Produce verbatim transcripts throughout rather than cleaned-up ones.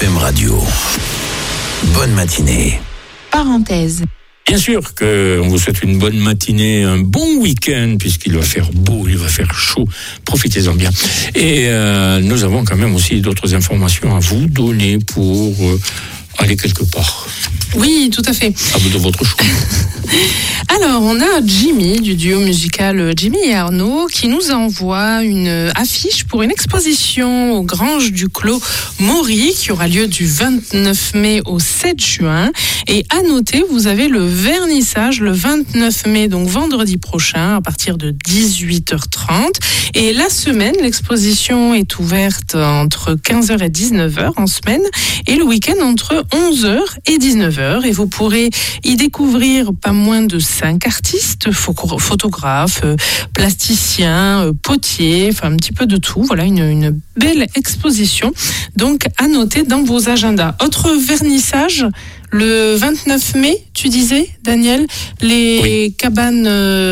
M Radio. Bonne matinée. Parenthèse. Bien sûr qu'on vous souhaite une bonne matinée, un bon week-end, puisqu'il va faire beau, il va faire chaud. Profitez-en bien. Et euh, nous avons quand même aussi d'autres informations à vous donner pour euh, aller quelque part. Oui, tout à fait. À vous de votre choix. Alors, on a Jimmy, du duo musical Jimmy et Arnaud, qui nous envoie une affiche pour une exposition aux Granges du Clos Maury, qui aura lieu du vingt-neuf mai au sept juin. Et à noter, vous avez le vernissage le vingt-neuf mai, donc vendredi prochain, à partir de dix-huit heures trente. Et la semaine, l'exposition est ouverte entre quinze heures et dix-neuf heures en semaine, et le week-end entre onze heures et dix-neuf heures. Et vous pourrez y découvrir pas moins de cinq artistes, photographes, plasticiens, potiers, enfin un petit peu de tout. Voilà, une, une belle exposition. Donc, à noter dans vos agendas. Autre vernissage, le vingt-neuf mai, tu disais, Daniel, les oui. cabanes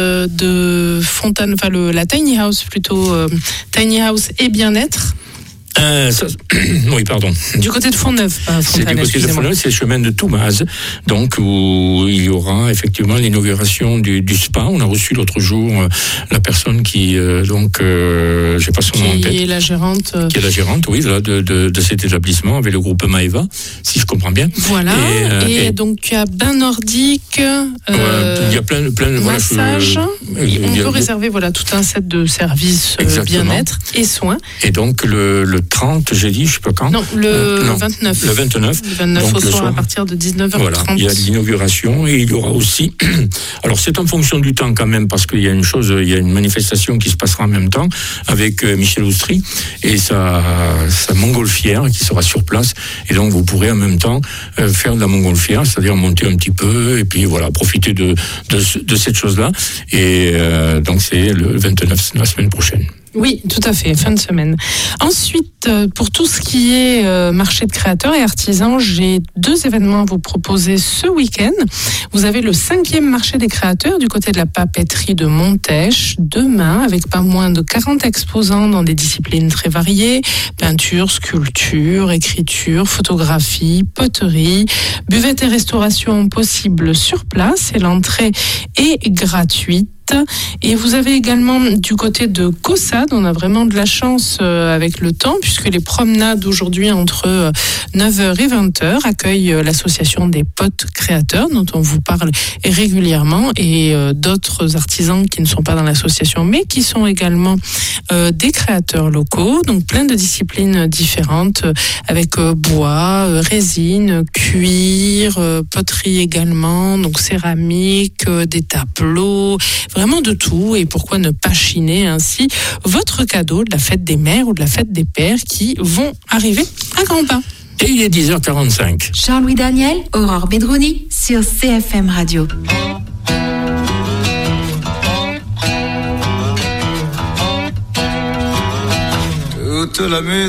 de Fontane, enfin le, la Tiny House plutôt, euh, Tiny House et Bien-être. Euh, ça, oui, pardon. Du côté de Fontneuf, pas Fontane, c'est du côté de Fontneuf, c'est le chemin de Toumaz, donc où il y aura effectivement l'inauguration du, du spa. On a reçu l'autre jour euh, la personne qui, euh, donc, euh, j'ai pas son nom en tête. Qui est la gérante. Euh... Qui est la gérante, oui, là, de, de, de cet établissement avec le groupe Maeva, si je comprends bien. Voilà. Et, euh, et, et donc tu as bain nordique. Euh, voilà, il y a plein, plein de massage. Voilà, je, on peut a, réserver voilà tout un set de services euh, bien-être et soins. Et donc le, le trente, j'ai dit, je sais pas quand. Non, le euh, non, vingt-neuf. Le vingt-neuf. Le vingt-neuf donc, au soir, soir à partir de dix-neuf heures trente. Voilà, il y a l'inauguration et il y aura aussi. Alors c'est en fonction du temps quand même parce qu'il y a une chose, il y a une manifestation qui se passera en même temps avec euh, Michel Oustry et sa, sa montgolfière qui sera sur place. Et donc vous pourrez en même temps euh, faire de la montgolfière, c'est-à-dire monter un petit peu et puis voilà profiter de de, de cette chose-là. Et euh, donc c'est le vingt-neuf, la semaine prochaine. Oui, tout à fait, fin de semaine. Ensuite, pour tout ce qui est euh, marché de créateurs et artisans, j'ai deux événements à vous proposer ce week-end. Vous avez le cinquième marché des créateurs du côté de la papeterie de Montèche, demain, avec pas moins de quarante exposants dans des disciplines très variées, peinture, sculpture, écriture, photographie, poterie, buvette et restauration possible sur place et l'entrée est gratuite. Et vous avez également du côté de Caussade, on a vraiment de la chance euh, avec le temps puisque les promenades aujourd'hui entre euh, neuf heures et vingt heures accueillent euh, l'association des potes créateurs dont on vous parle régulièrement et euh, d'autres artisans qui ne sont pas dans l'association mais qui sont également euh, des créateurs locaux, donc plein de disciplines différentes euh, avec euh, bois, euh, résine, cuir, euh, poterie également, donc céramique, euh, des tableaux, vraiment de tout, et pourquoi ne pas chiner ainsi votre cadeau de la fête des mères ou de la fête des pères qui vont arriver à grands pas. Et il est dix heures quarante-cinq. Jean-Louis Daniel, Aurore Bedroni sur C F M Radio. Toute la musique.